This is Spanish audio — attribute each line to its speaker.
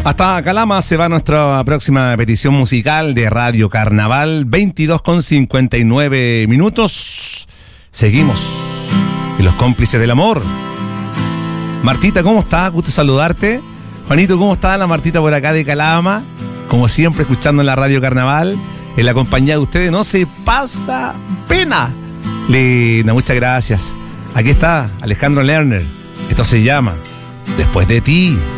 Speaker 1: Hasta Calama se va nuestra próxima petición musical de Radio Carnaval, 22:59. Seguimos en Los Cómplices del Amor. Martita, ¿cómo estás? Gusto saludarte. Juanito, ¿cómo está la Martita por acá de Calama? Como siempre, escuchando en la Radio Carnaval, en la compañía de ustedes, no se pasa pena. Linda, muchas gracias. Aquí está Alejandro Lerner. Esto se llama Después de ti.